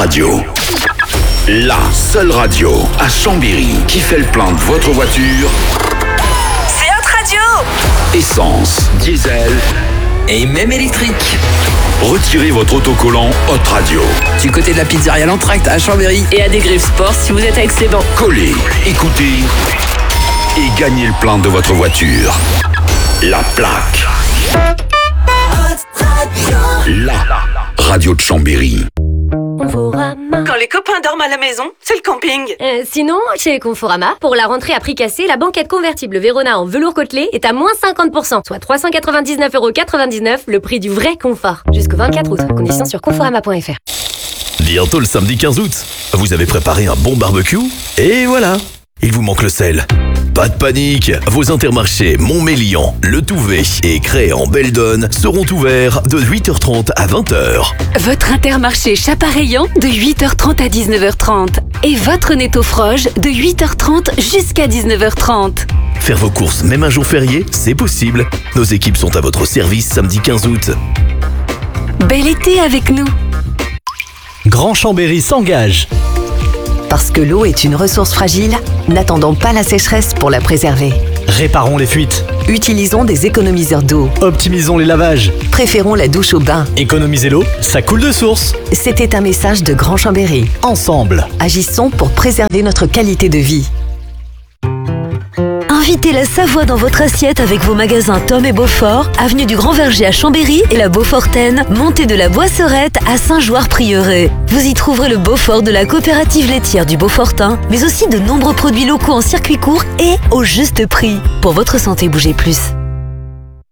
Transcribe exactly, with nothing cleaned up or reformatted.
Radio. La seule radio à Chambéry qui fait le plein de votre voiture. C'est Hot Radio. Essence, diesel et même électrique. Retirez votre autocollant Hot Radio du côté de la pizzeria L'Entracte à Chambéry. Et à des griffes sport si vous êtes à Excédent. Collez, écoutez et gagnez le plein de votre voiture. La plaque. La radio de Chambéry. Conforama. Quand les copains dorment à la maison, c'est le camping. Euh, sinon, chez Conforama, pour la rentrée à prix cassé, la banquette convertible Vérona en velours côtelé est à moins cinquante pour cent, soit trois cent quatre-vingt-dix-neuf euros quatre-vingt-dix-neuf, le prix du vrai confort. Jusqu'au vingt-quatre août. Conditions sur conforama point f r. Bientôt le samedi quinze août. Vous avez préparé un bon barbecue? Et voilà, il vous manque le sel. Pas de panique, vos Intermarchés Montmélian, Le Touvet et Cré en Beldonne seront ouverts de huit heures trente à vingt heures. Votre Intermarché Chapareillan de huit heures trente à dix-neuf heures trente. Et votre Netto Froge de huit heures trente jusqu'à dix-neuf heures trente. Faire vos courses même un jour férié, c'est possible. Nos équipes sont à votre service samedi quinze août. Bel été avec nous. Grand Chambéry s'engage. Parce que l'eau est une ressource fragile, n'attendons pas la sécheresse pour la préserver. Réparons les fuites. Utilisons des économiseurs d'eau. Optimisons les lavages. Préférons la douche au bain. Économiser l'eau, ça coule de source. C'était un message de Grand Chambéry. Ensemble, agissons pour préserver notre qualité de vie. Invitez la Savoie dans votre assiette avec vos magasins Tom et Beaufort, avenue du Grand Verger à Chambéry et la Beaufortaine, montée de la Boisserette à Saint-Joire-Prieuré. Vous y trouverez le Beaufort de la coopérative laitière du Beaufortin, mais aussi de nombreux produits locaux en circuit court et au juste prix. Pour votre santé, bougez plus.